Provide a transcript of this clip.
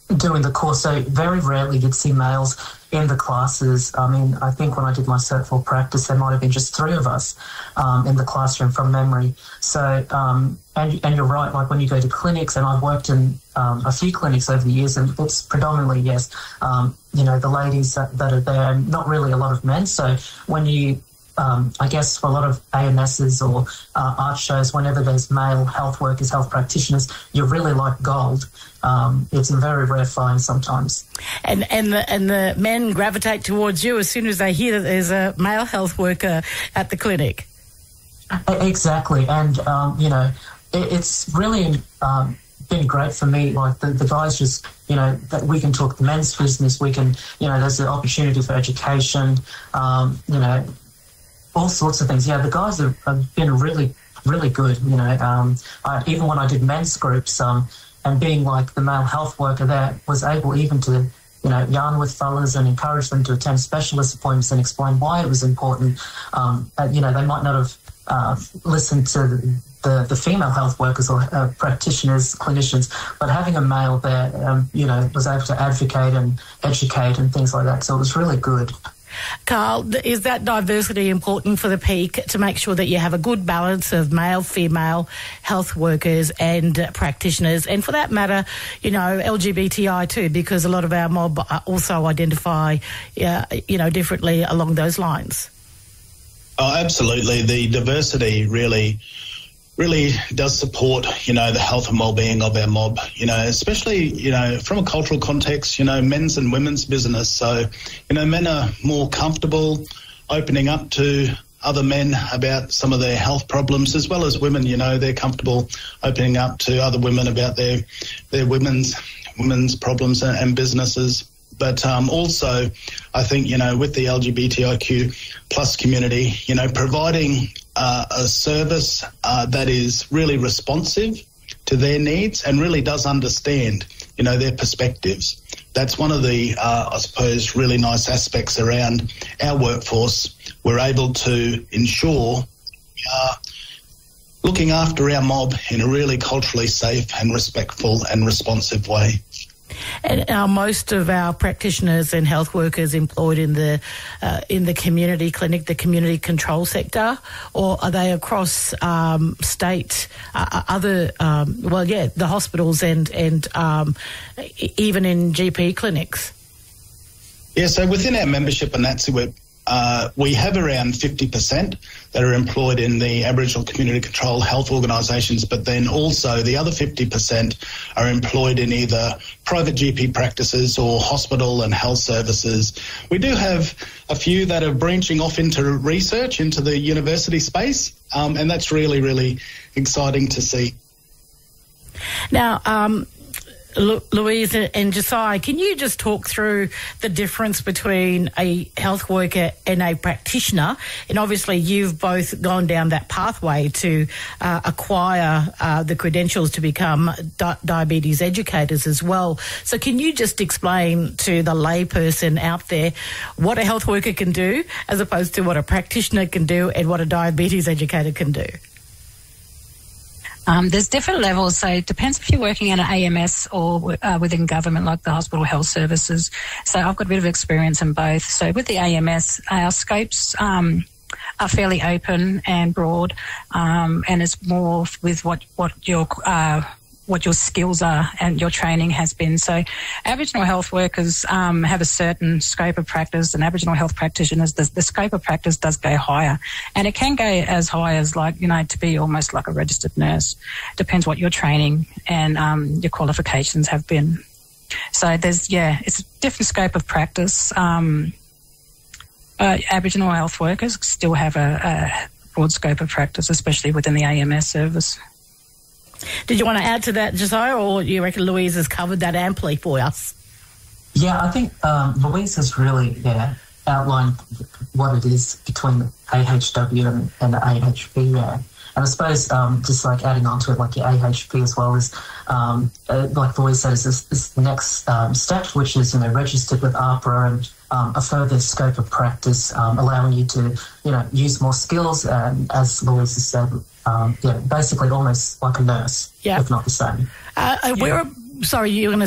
doing the course. So very rarely you'd see males in the classes. I mean, I think when I did my Cert 4 practice, there might have been just 3 of us in the classroom from memory. So, and you're right, like when you go to clinics, and I've worked in a few clinics over the years, and it's predominantly, yes, the ladies that are there, and not really a lot of men. So when you I guess for a lot of AMSs or art shows, whenever there's male health workers, health practitioners, you're really like gold. It's a very rare find sometimes. And the men gravitate towards you as soon as they hear that there's a male health worker at the clinic. Exactly. And, it's really been great for me. Like the guys just, that we can talk the men's business. We can, there's an opportunity for education, all sorts of things. Yeah, the guys have been really, really good. Even when I did men's groups, and being like the male health worker there, was able even to, yarn with fellas and encourage them to attend specialist appointments and explain why it was important. They might not have listened to the female health workers or practitioners, clinicians, but having a male there, was able to advocate and educate and things like that. So it was really good. Carl, is that diversity important for the Peak to make sure that you have a good balance of male, female health workers and practitioners, and for that matter, LGBTI too, because a lot of our mob also identify, differently along those lines? Oh, absolutely. The diversity really does support, the health and well-being of our mob, especially, from a cultural context, men's and women's business. So, men are more comfortable opening up to other men about some of their health problems, as well as women, they're comfortable opening up to other women about their women's problems and businesses. But also, I think, with the LGBTIQ plus community, providing a service that is really responsive to their needs and really does understand, their perspectives. That's one of the, I suppose, really nice aspects around our workforce. We're able to ensure we are looking after our mob in a really culturally safe and respectful and responsive way. And are most of our practitioners and health workers employed in the community clinic, the community control sector, or are they across state, the hospitals and even in GP clinics? Yeah, so within our membership in NATSI, we have around 50% that are employed in the Aboriginal community control health organisations, but then also the other 50% are employed in either private GP practices or hospital and health services. We do have a few that are branching off into research, into the university space, and that's really, really exciting to see. Now, Louise and Josiah, can you just talk through the difference between a health worker and a practitioner? And obviously you've both gone down that pathway to acquire the credentials to become diabetes educators as well. So can you just explain to the layperson out there what a health worker can do as opposed to what a practitioner can do and what a diabetes educator can do? There's different levels, so it depends if you're working at an AMS or within government, like the hospital health services. So I've got a bit of experience in both. So with the AMS, our scopes are fairly open and broad, and it's more with what your skills are and your training has been. So Aboriginal health workers have a certain scope of practice, and Aboriginal health practitioners, the scope of practice does go higher. And it can go as high as to be almost like a registered nurse. Depends what your training and your qualifications have been. So it's a different scope of practice. Aboriginal health workers still have a broad scope of practice, especially within the AMS service. Did you want to add to that, Josiah, or you reckon Louise has covered that amply for us? Yeah, I think Louise has really outlined what it is between the AHW and the AHP. And I suppose just like adding on to it, like your AHP as well is, like Louise said, is this next step, which is registered with AHPRA and a further scope of practice, allowing you to use more skills, as Louise has said. Basically almost like a nurse, if not the same. Sorry, you were going to